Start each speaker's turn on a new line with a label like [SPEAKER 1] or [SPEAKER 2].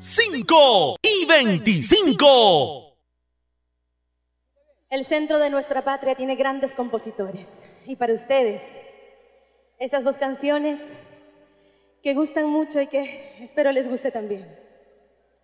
[SPEAKER 1] 5 y 25.
[SPEAKER 2] El centro de nuestra patria tiene grandes compositores. Y para ustedes, estas dos canciones que gustan mucho y que espero les guste también.